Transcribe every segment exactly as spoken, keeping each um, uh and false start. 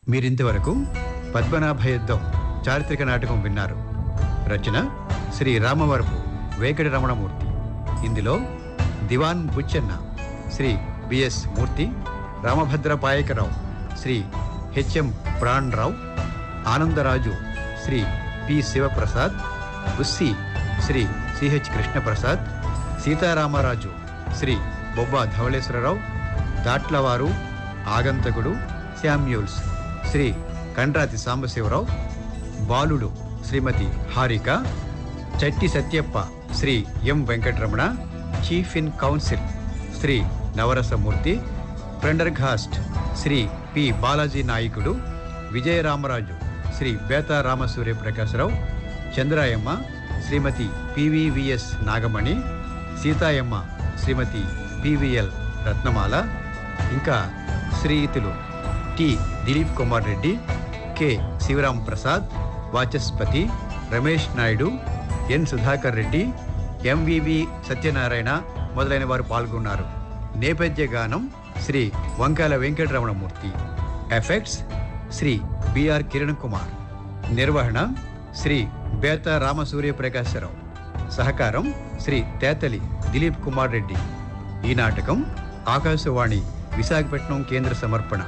మీరింతవరకు పద్మనాభ యుద్ధం చారిత్రక నాటకం విన్నారు. రచన శ్రీ రామవరపు వేంకట రమణమూర్తి. ఇందులో దివాన్ బుచ్చన్న శ్రీ బిఎస్ మూర్తి, Ramabhadra Payakarao Shri HM Pranarao, Anandaraju Shri P Sivaprasad, ఉస్సి Shri CH Krishnaprasad, Sitaramaraju Shri Bobba Dhavaleswararao, దాట్లవారు ఆగంతకుడు Samuels Shri Kandrathi Sambasivarao, బాలుడు శ్రీమతి హారిక, చట్టి సత్యప్ప శ్రీ ఎం Venkataramana, chief in council Shri Navarasamurthy, ప్రెండర్ఘాస్ట్ Shri P Balaji నాయకుడు, విజయరామరాజు శ్రీ బేతా రామసూర్య ప్రకాశరావు, చంద్రాయమ్మ శ్రీమతి పివివిఎస్ నాగమణి, సీతాయమ్మ శ్రీమతి పివిఎల్ రత్నమాల, ఇంకా శ్రీయుతులు టి దిలీప్ కుమార్ రెడ్డి, కె శివరాం ప్రసాద్, వాచస్పతి రమేష్ నాయుడు, ఎన్ సుధాకర్ రెడ్డి, ఎంవివి సత్యనారాయణ మొదలైన వారు పాల్గొన్నారు. నేపథ్య గానం శ్రీ వంకాల వెంకటరమణమూర్తి. Effects Shri BR Kiran Kumar. నిర్వహణ శ్రీ బేతా రామసూర్య ప్రకాశరావు. సహకారం శ్రీ తేతలి దిలీప్ కుమార్ రెడ్డి. ఈ నాటకం ఆకాశవాణి విశాఖపట్నం కేంద్ర సమర్పణ.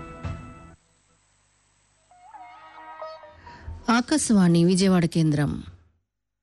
ఆకాశవాణి విజయవాడ కేంద్రం.